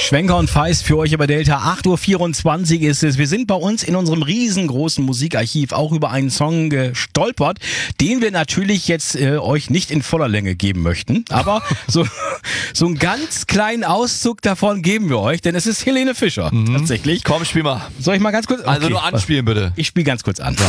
Schwenker und Feist für euch über Delta. 8:24 Uhr ist es. Wir sind bei uns in unserem riesengroßen Musikarchiv auch über einen Song gestolpert, den wir natürlich jetzt euch nicht in voller Länge geben möchten. Aber so einen ganz kleinen Auszug davon geben wir euch, denn es ist Helene Fischer tatsächlich. Komm, spiel mal. Soll ich mal ganz kurz? Okay. Also nur anspielen bitte. Ich spiele ganz kurz an.